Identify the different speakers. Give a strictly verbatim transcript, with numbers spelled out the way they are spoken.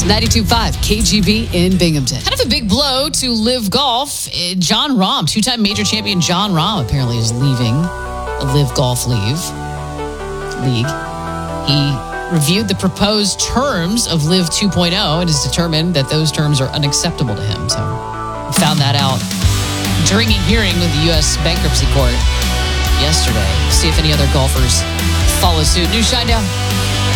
Speaker 1: ninety-two point five K G B in Binghamton. Kind of a big blow to Live Golf. Uh, John Rahm, two-time major champion John Rahm, apparently is leaving the Live Golf League. League. He reviewed the proposed terms of Live two point oh and has determined that those terms are unacceptable to him. So he found that out during a hearing with the U S Bankruptcy Court yesterday. See if any other golfers follow suit. New Shinedown.